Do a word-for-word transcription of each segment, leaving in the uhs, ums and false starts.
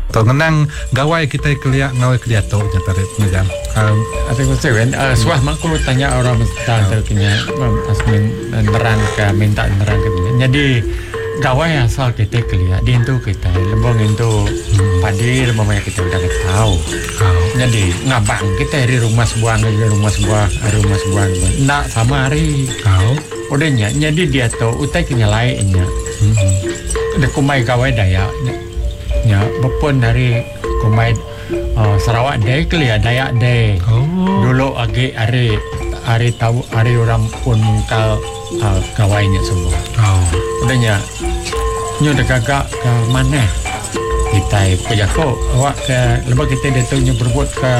Tau ngenang gawai kita keliak ngawai keliak tu je tarik pengajar. Um, Ada konsekuensi. Uh, Suah makku tanya orang mesti terkini asmin nerang ke minta nerang ke ni. Jadi gawai asal kita keliak di itu kita lembong itu hmm. padi lembong kita udah tahu. Oh. Jadi ngabang kita dari rumah sebuah ke rumah sebuah rumah sebuah nak sama hari. Oh. Udahnya jadi dia tu utai kenyalainnya. Hmm. Ada kumai gawai daya. Ya, bepun dari kumai uh, Sarawak Day keliak Dayak Day. Oh. Dulu agi hari hari tahu hari orang pun kal uh, gawainya semua. Oh. Udahnya nyu dah gagak ke mana? Kita pejako awak ke lebih kita dia tu nyu berbuat ke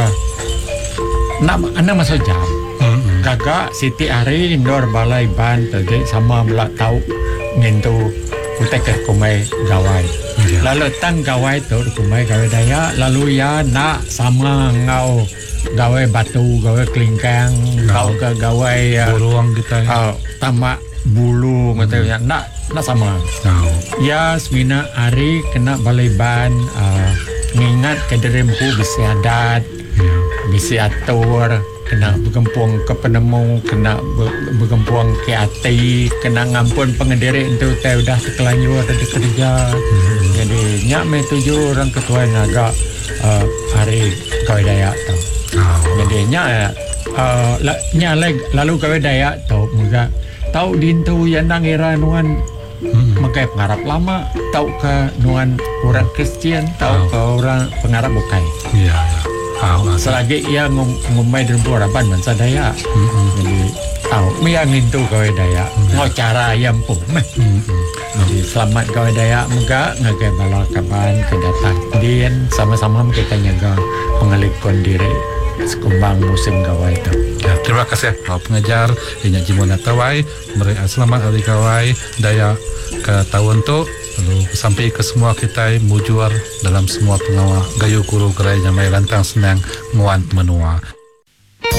nak anak masuk jam. Mm-hmm. Gagak Siti hari indoor balai ban tadi sama belak tahu ngentu utek ke kumai gawai. Yeah. Lalu tang gawai tu kumai gawai daya lalu ya nak sama ngau gawai batu gawai kelingkang ngau ke gawai buruang kita uh, tamak bulu macamnya hmm. nak nak sama oh. Ya semina hari kena balai ban uh, ngingat kederempu bisi adat yeah. Bisi atur kena bergempuang ke penemu kena bergempuang ke hati kena ngampun pengendiri itu saya sudah terkelanjur ada kerja hmm. Jadi nyak me tujuh orang ketua naga uh, hari kawai dayak tu oh. Jadi nyak uh, la, nyak lalu kawai dayak tu muka tahu dintu yang nang era nuan hmm. Makai pengarap lama tahu ke nuan orang Kristian tahu oh. Ke orang pengarap bukai iya yeah, yeah. Oh, selagi ia ngum, ngumai dan harapan bangsa Dayak. Mm-hmm. Jadi tahu yang itu kawai Dayak. Mm-hmm. Ngau cara yang pun. Mm-hmm. Jadi selamat kawai Dayak muka ngagai bala kaban kedatang din sama-sama kita nyaga mengalihkan diri sekumbang musim gawai itu. Ya, terima kasih Pak Pengajar Inya Jimona Tawai. Mereka selamat hari gawai Dayak ke tahun tu. Lalu sampai ke semua kita mujur dalam semua pengawal gayu guru gerai yang mai lantang senang muan menua.